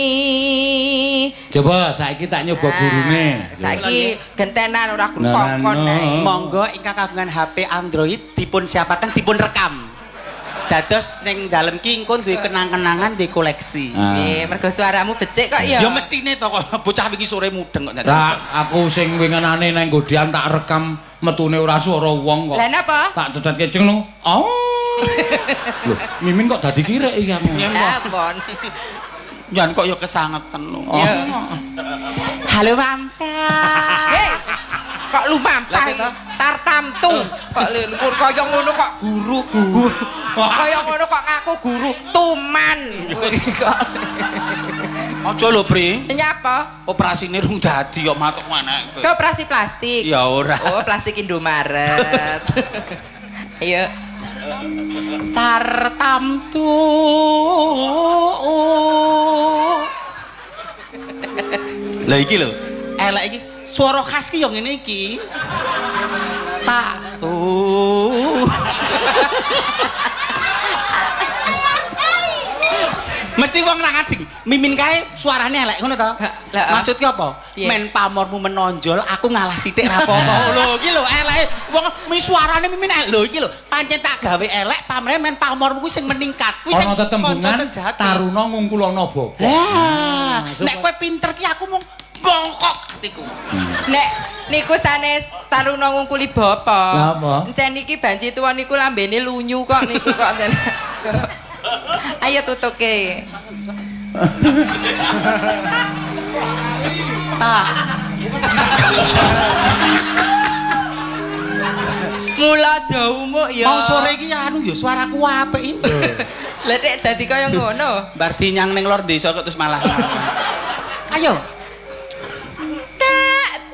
Coba saiki tak nyoba gurune. Saiki gentenan ora kongkon ae. Monggo ingkang kagungan HP Android dipun siapaken dipun rekam. Dados ning dalem ki engko duwe kenang-kenangan di koleksi. Nggih, mergo suaramu becik kok ya. Ya mestine to kok bocah wingi sore mudeng kok. Tak aku sing wingenane nang nggodean tak rekam metune ora swara wong kok. Lah napa? Tak cedhat keceng no. Oh. Loh, Mimin kok dadi kirek iki kamu. Ampun. Jan kok ya kesangetan lho. Iya. Halo Mampah. Hei. Kok lu mampah iki? Tartamtu. Kok lur kaya ngono kok guru. Kaya ngono kok ngaku guru tuman. Aja lho, Pri. Nyapa? Operasine rung dadi kok matuk manek. Ke operasi plastik. Ya ora. Oh, plastik Indomaret. Ayo. Tartamtu. Lah iki lho, elek iki swara khas ki yo ngene iki. Tak tu. Mesti wong nang ading, Mimin kae suarane elek ngono to. Maksudku apa? Men pamormu menonjol, aku ngalah sithik ra apa-apa. Lho iki lho eleke wong suarane Mimin elek. Lho iki lho, pancen tak gawe elek pamrene men pamormu kuwi sing meningkat. Kuwi sing tetembungan taruna ngungkulana bapa. Lah, nek kowe pinter ki aku mung bongkok atiku. Nek niku sanes taruna ngungkuli bapa. Lah apa? Encen iki banci tuwa niku lambene lunyu kok niku kok. Ayo tutuke. Tak. Mula jauhmu ya. Mau sore iki anu ya suaraku apik iki. Lah nek dadi kaya ngono. Bar dinyang ning lor desa kok terus malah. Ayo.